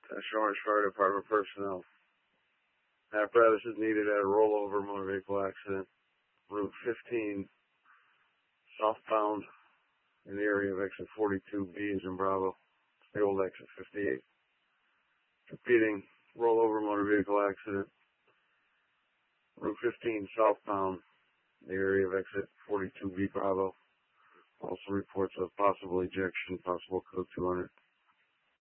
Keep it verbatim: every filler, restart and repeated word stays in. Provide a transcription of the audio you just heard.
National Orange Fire Department personnel. Apparatus is needed at a rollover motor vehicle accident. Route fifteen, southbound in the area of exit forty-two B is in Bravo. It's the old exit fifty-eight. Repeating, rollover motor vehicle accident. Route fifteen, southbound in the area of exit forty-two B Bravo. Also reports of possible ejection, possible code two hundred.